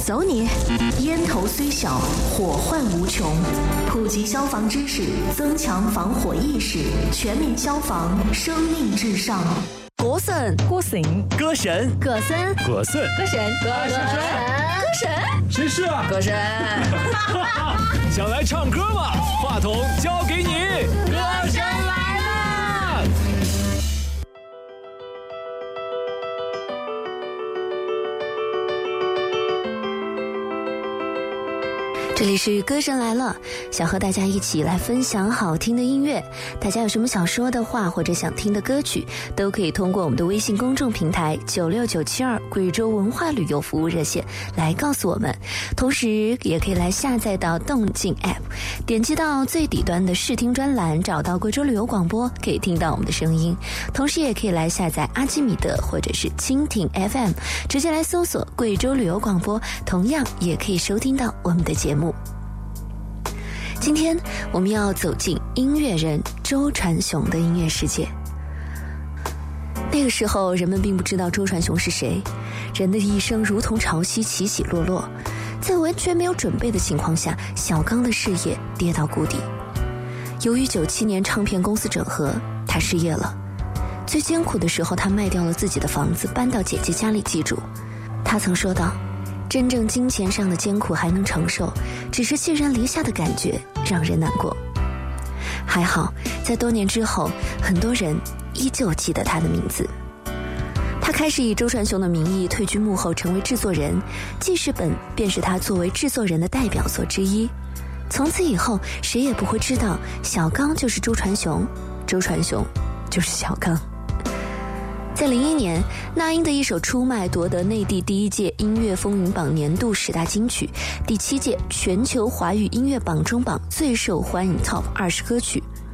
走你！烟头虽小，火患无穷。普及消防知识，增强防火意识，全民消防，生命至上。 歌神， 歌神， 歌神， 歌神， 歌神， 歌神，歌神，歌神， 谁是啊？ 歌神。 想来唱歌吗？话筒交给你，歌神来啦！ 这里是歌神来了，想和大家一起来分享好听的音乐。大家有什么想说的话或者想听的歌曲，都可以通过我们的微信公众平台96972贵州文化旅游服务热线来告诉我们。同时也可以来下载到动静 App， 点击到最底端的视听专栏，找到贵州旅游广播，可以听到我们的声音。同时也可以来下载阿基米德或者是蜻蜓 FM， 直接来搜索贵州旅游广播，同样也可以收听到我们的节目。今天我们要走进音乐人周传雄的音乐世界。那个时候人们并不知道周传雄是谁，人的一生如同潮汐起起落落，在完全没有准备的情况下，小刚的事业跌到谷底。由于97年唱片公司整合，他失业了。最艰苦的时候，他卖掉了自己的房子，搬到姐姐家里寄住。他曾说道，真正金钱上的艰苦还能承受，只是寄人篱下的感觉让人难过。还好，在多年之后，很多人依旧记得他的名字。他开始以周传雄的名义退居幕后，成为制作人，记事本便是他作为制作人的代表作之一。从此以后，谁也不会知道小刚就是周传雄，周传雄就是小刚。在01年，那英的一首《出卖》夺得内地第1届音乐风云榜年度10大金曲，第7届全球华语音乐榜中榜最受欢迎 TOP 20歌曲。